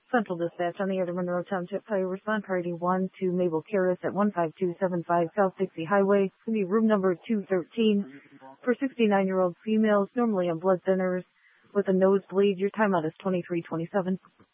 Central Dispatch on the air to Monroe Township Fire. Respond priority 1 to Mabel Karras at 15275 South Dixie Highway. It's going to be room number 213 for 69-year-old females, normally on blood thinners with a nosebleed. Your timeout is 23:27.